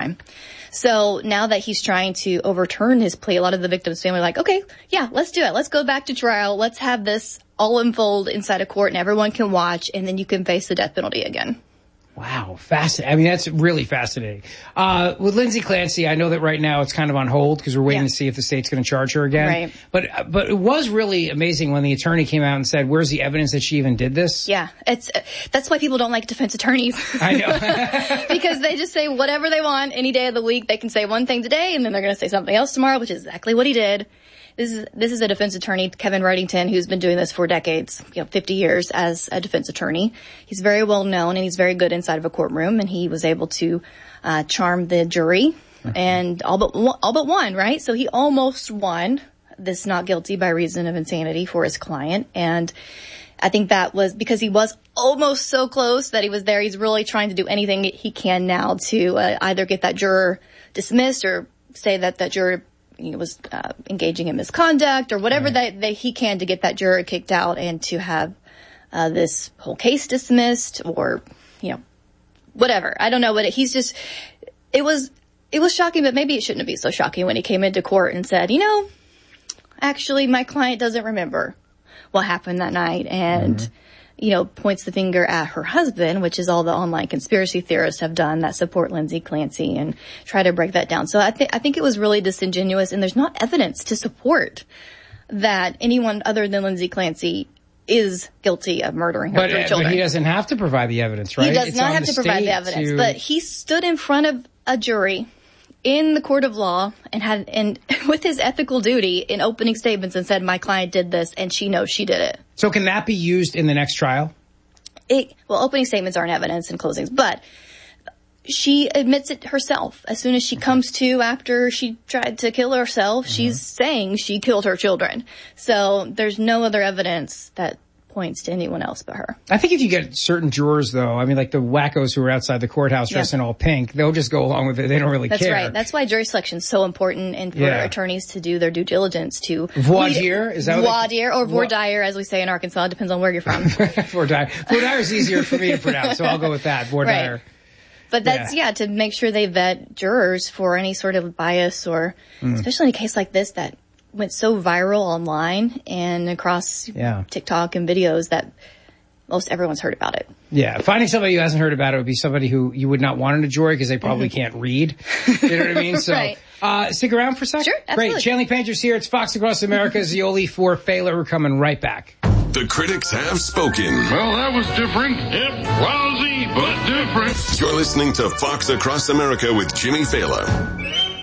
time. So now that he's trying to overturn his plea, a lot of the victims' family are like, okay, yeah, let's do it. Let's go back to trial. Let's have this all unfold inside a court and everyone can watch, and then you can face the death penalty again. Wow, fascinating. I mean, that's really fascinating. With Lindsay Clancy, I know that right now it's kind of on hold because we're waiting to see if the state's going to charge her again. Right. But it was really amazing when the attorney came out and said, where's the evidence that she even did this? Yeah, that's why people don't like defense attorneys. I know. Because they just say whatever they want any day of the week. They can say one thing today and then they're going to say something else tomorrow, which is exactly what he did. This is a defense attorney, Kevin Wrightington, who's been doing this for decades, 50 years as a defense attorney. He's very well known and he's very good inside of a courtroom, and he was able to charm the jury and all but one, right? So he almost won this not guilty by reason of insanity for his client. And I think that was because he was almost so close that he was there. He's really trying to do anything he can now to either get that juror dismissed or say that juror was engaging in misconduct or whatever that he can to get that juror kicked out and to have this whole case dismissed or, whatever. I don't know what it was shocking, but maybe it shouldn't be so shocking when he came into court and said, actually my client doesn't remember what happened that night and, points the finger at her husband, which is all the online conspiracy theorists have done that support Lindsay Clancy and try to break that down. So I think it was really disingenuous, and there's not evidence to support that anyone other than Lindsay Clancy is guilty of murdering her three children. But he doesn't have to provide the evidence, right? He does not have to provide the evidence, but he stood in front of a jury in the court of law and with his ethical duty in opening statements and said, my client did this and she knows she did it. So can that be used in the next trial? Opening statements aren't evidence in closings, but she admits it herself. As soon as she comes to after she tried to kill herself, she's saying she killed her children. So there's no other evidence that points to anyone else but her. I think if you get certain jurors, though, I mean, like the wackos who are outside the courthouse dressed in all pink, they'll just go along with it. They don't really care. That's right. That's why jury selection is so important, and for attorneys to do their due diligence to voir dire, is that voir dire or voir dire, as we say in Arkansas. It depends on where you're from. Voir dire. Voir dire is easier for me to pronounce, so I'll go with that. Voir dire. But that's, to make sure they vet jurors for any sort of bias or, especially in a case like this that went so viral online and across TikTok and videos that most everyone's heard about it. Yeah. Finding somebody who hasn't heard about it would be somebody who you would not want in a jury because they probably can't read. You know what I mean? So, stick around for a second. Sure, absolutely. Great. Chanley Painter's here. It's Fox Across America. Zioli for Failer. We're coming right back. The critics have spoken. Well, that was different. Yep, lousy, but different. You're listening to Fox Across America with Jimmy Failer.